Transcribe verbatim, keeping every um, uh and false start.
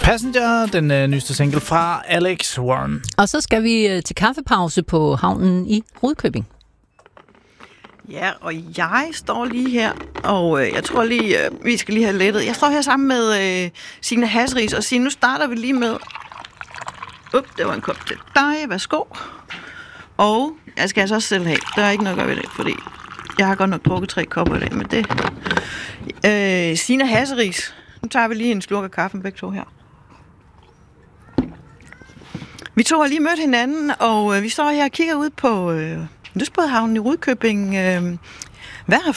Passenger, den øh, nyeste single fra Alex Warren. Og så skal vi øh, til kaffepause på havnen i Rudkøbing. Ja, og jeg står lige her, og øh, jeg tror lige, øh, vi skal lige have lettet. Jeg står her sammen med øh, Signe Hasseris, og Signe, nu starter vi lige med... Up, det var en kop til dig, værsgo. Og jeg skal altså også selv have. Der er ikke noget at gøre ved det, fordi jeg har godt nok drukket tre kopper i dag, men det... Øh, Signe Hasseris, nu tager vi lige en slurk af kaffen begge to her. Vi to har lige mødt hinanden, og øh, vi står her og kigger ud på... Øh, lystbådehavnen i Rudkøbing. Hvad har